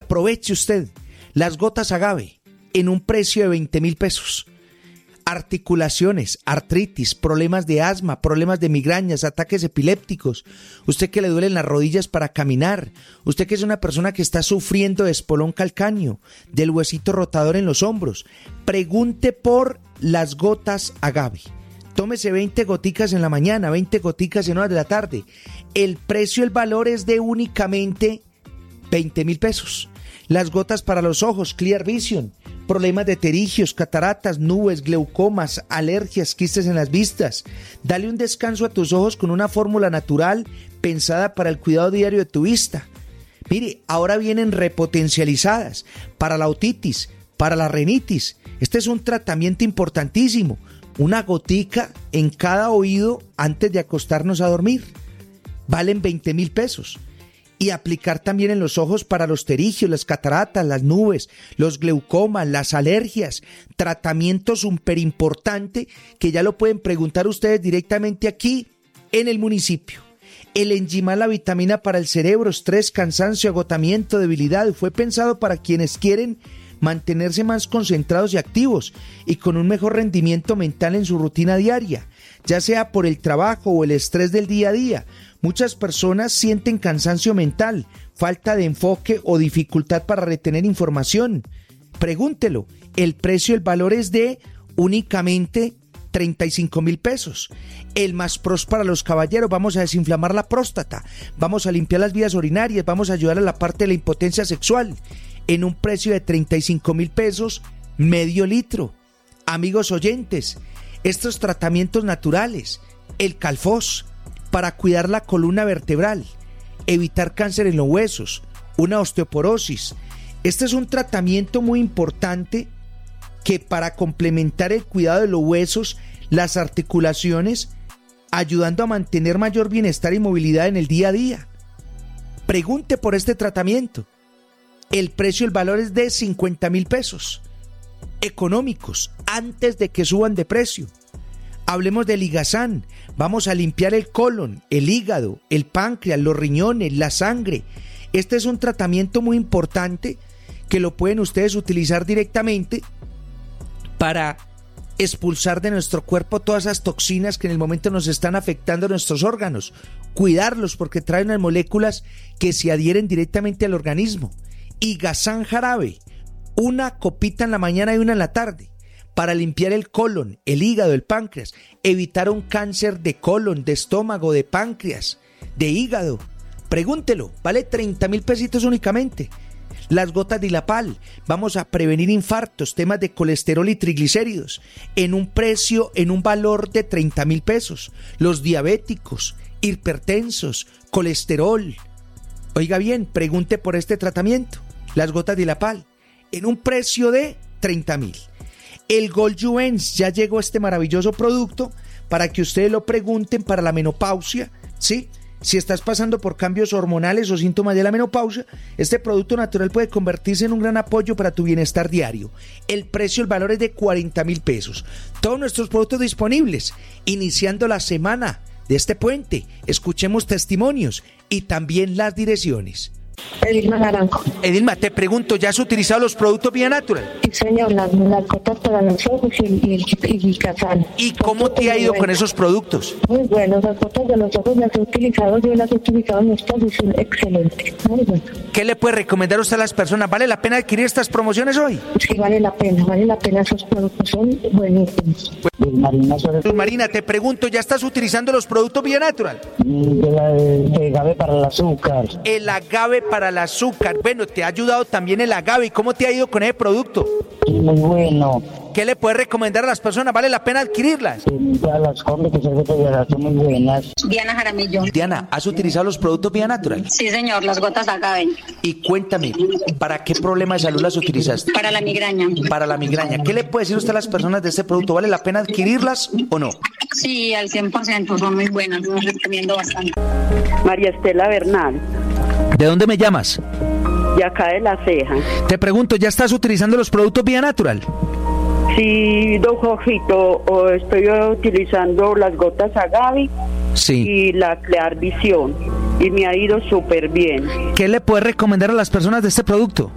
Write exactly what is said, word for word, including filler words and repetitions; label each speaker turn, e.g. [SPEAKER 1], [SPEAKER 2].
[SPEAKER 1] Aproveche usted las gotas Agave en un precio de veinte mil pesos. Articulaciones, artritis, problemas de asma, problemas de migrañas, ataques epilépticos, usted que le duelen las rodillas para caminar, usted que es una persona que está sufriendo de espolón calcáneo, del huesito rotador en los hombros, pregunte por las gotas Agave. Tómese veinte goticas en la mañana, veinte goticas en horas de la tarde. El precio, el valor es de únicamente veinte mil pesos. Las gotas para los ojos, Clear Vision, problemas de pterigios, cataratas, nubes, glaucomas, alergias, quistes en las vistas. Dale un descanso a tus ojos con una fórmula natural pensada para el cuidado diario de tu vista. Mire, ahora vienen repotencializadas para la otitis, para la rinitis. Este es un tratamiento importantísimo. Una gotica en cada oído antes de acostarnos a dormir. Valen veinte mil pesos. Y aplicar también en los ojos para los pterigios, las cataratas, las nubes, los glaucomas, las alergias. Tratamiento súper importante que ya lo pueden preguntar ustedes directamente aquí en el municipio. El Enzimal, la vitamina para el cerebro, estrés, cansancio, agotamiento, debilidad. Fue pensado para quienes quieren mantenerse más concentrados y activos y con un mejor rendimiento mental en su rutina diaria, ya sea por el trabajo o el estrés del día a día. Muchas personas sienten cansancio mental, falta de enfoque o dificultad para retener información. Pregúntelo, el precio, el valor es de únicamente treinta y cinco mil pesos. El Más Pros para los caballeros, vamos a desinflamar la próstata, vamos a limpiar las vías urinarias, vamos a ayudar a la parte de la impotencia sexual, en un precio de treinta y cinco mil pesos, medio litro. Amigos oyentes, estos tratamientos naturales, el Calfos, para cuidar la columna vertebral, evitar cáncer en los huesos, una osteoporosis. Este es un tratamiento muy importante que para complementar el cuidado de los huesos, las articulaciones, ayudando a mantener mayor bienestar y movilidad en el día a día. Pregunte por este tratamiento. El precio, el valor es de cincuenta mil pesos. Económicos, antes de que suban de precio. Hablemos del Ligazán. Vamos a limpiar el colon, el hígado, el páncreas, los riñones, la sangre. Este es un tratamiento muy importante que lo pueden ustedes utilizar directamente para expulsar de nuestro cuerpo todas esas toxinas que en el momento nos están afectando a nuestros órganos. Cuidarlos porque traen unas moléculas que se adhieren directamente al organismo. Higazán jarabe, una copita en la mañana y una en la tarde, para limpiar el colon, el hígado, el páncreas, evitar un cáncer de colon, de estómago, de páncreas, de hígado. Pregúntelo, vale treinta mil pesitos únicamente. Las gotas de Dilapal, vamos a prevenir infartos, temas de colesterol y triglicéridos, en un precio, en un valor de treinta mil pesos. Los diabéticos, hipertensos, colesterol. Oiga bien, pregunte por este tratamiento, las gotas de Dilapal, en un precio de treinta mil. El Goljuvens, ya llegó este maravilloso producto para que ustedes lo pregunten para la menopausia, ¿sí? Si estás pasando por cambios hormonales o síntomas de la menopausia, este producto natural puede convertirse en un gran apoyo para tu bienestar diario. El precio, el valor es de cuarenta mil pesos. Todos nuestros productos disponibles, iniciando la semana de este puente. Escuchemos testimonios y también las direcciones.
[SPEAKER 2] Edilma Naranjo.
[SPEAKER 1] Edilma, te pregunto, ¿ya has utilizado los productos Vía Natural?
[SPEAKER 2] Sí, señor, las, las gotas para los ojos y el, y el, y el Ligazán.
[SPEAKER 1] ¿Y cómo te ha ido con esos productos?
[SPEAKER 2] Muy bueno, las gotas de los ojos las he utilizado, yo las he utilizado en estas y son excelentes. Muy bueno.
[SPEAKER 1] ¿Qué le puede recomendar usted a las personas? ¿Vale la pena adquirir estas promociones hoy?
[SPEAKER 2] Sí, vale la pena, vale la pena, esos productos son buenísimos.
[SPEAKER 1] Pues, Marina, Marina, te pregunto, ¿ya estás utilizando los productos Vía Natural?
[SPEAKER 3] El agave para el azúcar.
[SPEAKER 1] El agave para el azúcar. Bueno, te ha ayudado también el agave. ¿Y cómo te ha ido con ese producto?
[SPEAKER 3] Muy bueno.
[SPEAKER 1] ¿Qué le puedes recomendar a las personas? ¿Vale la pena adquirirlas?
[SPEAKER 3] Sí, ya las compro, que son muy buenas.
[SPEAKER 4] Diana Jaramillo.
[SPEAKER 1] Diana, ¿has utilizado los productos Vía Natural?
[SPEAKER 4] Sí, señor, las gotas de agave.
[SPEAKER 1] Y cuéntame, ¿para qué problema de salud las utilizaste?
[SPEAKER 4] Para la migraña.
[SPEAKER 1] Para la migraña. ¿Qué le puede decir usted a las personas de este producto? ¿Vale la pena adquirirlas o no?
[SPEAKER 4] Sí, al cien por ciento, son muy buenas, los recomiendo bastante.
[SPEAKER 5] María Estela Bernal.
[SPEAKER 1] ¿De dónde me llamas?
[SPEAKER 5] De acá de La Ceja.
[SPEAKER 1] Te pregunto, ¿ya estás utilizando los productos Vía Natural?
[SPEAKER 5] Sí, don Jorgito, estoy utilizando las gotas agave
[SPEAKER 1] sí.
[SPEAKER 5] y la Clear Vision y me ha ido súper bien.
[SPEAKER 1] ¿Qué le puedes recomendar a las personas de este producto?